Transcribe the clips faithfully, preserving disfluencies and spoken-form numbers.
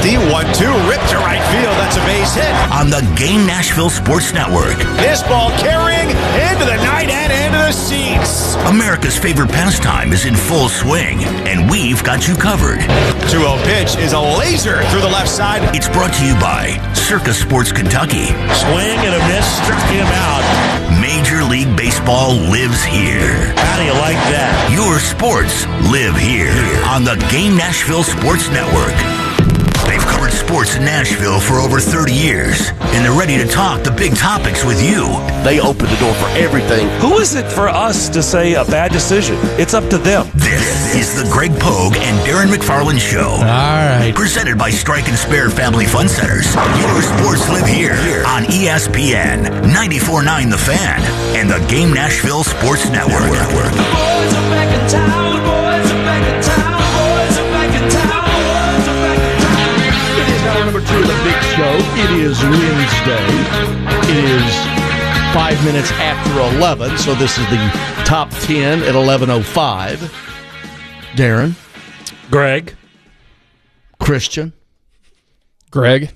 The one two ripped to right field. That's a base hit. On the Game Nashville Sports Network. This ball carrying into the night and into the seats. America's favorite pastime is in full swing, and we've got you covered. two oh pitch is a laser through the left side. It's brought to you by Circa Sports Kentucky. Swing and a miss, struck him out. Major League Baseball lives here. How do you like that? Your sports live here on the Game Nashville Sports Network. They've covered sports in Nashville for over thirty years, and they're ready to talk the big topics with you. They open the door for everything. Who is it for us to say a bad decision? It's up to them. This is the Greg Pogue and Darren McFarland Show. All right. Presented by Strike and Spare Family Fun Centers. Your sports live here on E S P N, ninety-four point nine The Fan, and the Game Nashville Sports Network. The boys are back in town. The boys are back in town. The boys are back in town. The boys are back in town. It is hour number two of the big show. It is Wednesday. It is five minutes after eleven, so this is the top ten at eleven oh five. Darren. Greg. Christian. Greg.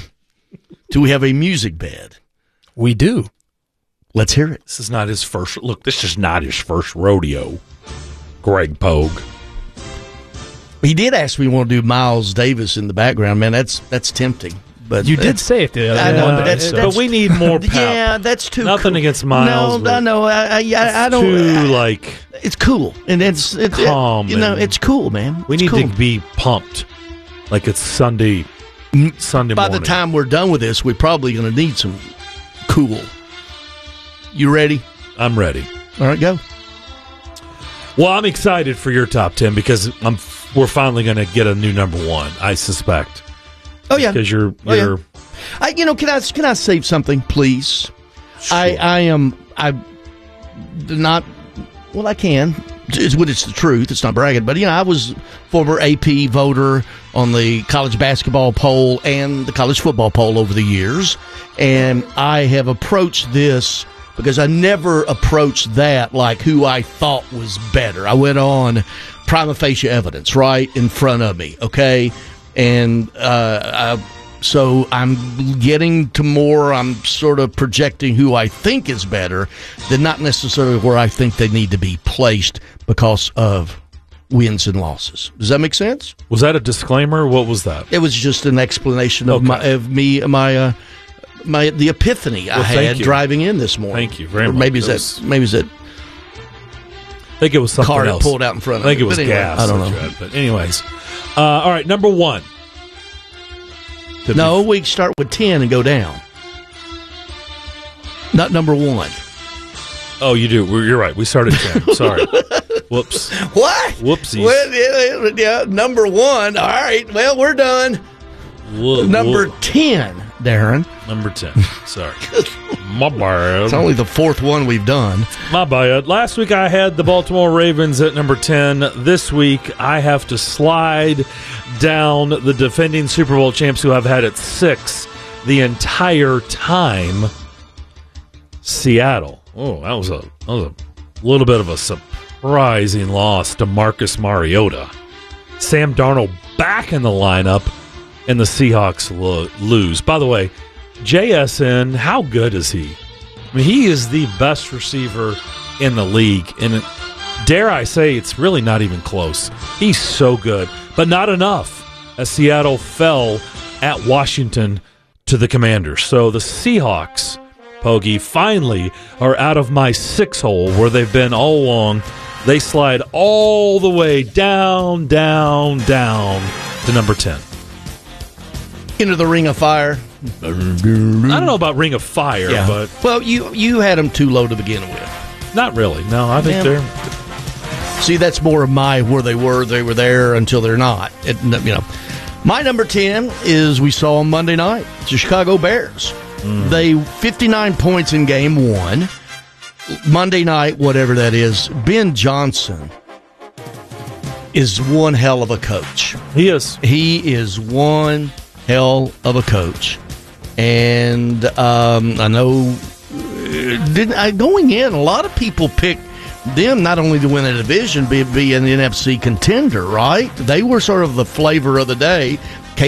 Do we have a music bed? We do. Let's hear it. This is not his first. Look, this is not his first rodeo. Greg Pogue. He did ask me want to do Miles Davis in the background. Man, that's that's tempting. But You did say it the other I day. know, Uh, but that's, but that's we need more pep. Yeah, that's too. Nothing cool. against Miles, No, but I know. I, I, I, I don't. Too I- like it's cool, and it's it's Calm It, you know, and- it's cool, man. we It's need cool. to be pumped, like it's Sunday. Sunday By morning. the time we're done with this, we're probably going to need some cool. You ready? I'm ready. All right, go. Well, I'm excited for your top ten because I'm. We're finally going to get a new number one. I suspect. Oh yeah, Because you're Oh, yeah. you're. I, you know, can I can I say something, please? I I am I not well. I can. It's when it's the truth. It's not bragging, but you know, I was former A P voter on the college basketball poll and the college football poll over the years, and I have approached this because I never approached that like who I thought was better. I went on prima facie evidence right in front of me, okay, and uh, I. So I'm getting to more, I'm sort of projecting who I think is better than not necessarily where I think they need to be placed because of wins and losses. Does that make sense? Was that a disclaimer? What was that? It was just an explanation of Okay. my of me my uh, my the epiphany Well, I thank had you. driving in this morning. Thank you very Or much. maybe is It that was- maybe is that I think it was something car that else. pulled out in front of I think me. it was But anyway, gas. I don't that know. you had. But anyways, uh, all right. Number one. To No, be- we start with ten and go down. Not number one. oh, you do. We're- You're right. We started ten. Sorry. Whoops. What? Whoopsies. Well, yeah, yeah, number one. All right. Well, we're done. Whoa, Number whoa. ten, Darren. Number ten. Sorry. My bad. It's only the fourth one we've done. My bad. Last week I had the Baltimore Ravens at number ten. This week I have to slide down the defending Super Bowl champs who I've had at six the entire time. Seattle. Oh, that was a that was a little bit of a surprising loss to Marcus Mariota. Sam Darnold back in the lineup, and the Seahawks lo- lose. By the way, J S N, how good is he? I mean, he is the best receiver in the league, and it, dare I say, it's really not even close. He's so good, but not enough, as Seattle fell at Washington to the Commanders. So the Seahawks, Poggy, finally are out of my six hole where they've been all along. They slide all the way down, down, down to number ten. Into the Ring of Fire. I don't know about Ring of Fire, Yeah. but Well, you you had them too low to begin with. not really. No, I think Yeah. they're See, that's more of my where they were. They were there until they're not. It, you know, my number ten is we saw on Monday night. It's the Chicago Bears. They fifty-nine points in game one. Monday night, whatever that is. Ben Johnson is one hell of a coach. he is. He is one hell of a coach, and um, I know uh, didn't I going in. A lot of people picked them not only to win a division, but be an N F C contender. Right? They were sort of the flavor of the day.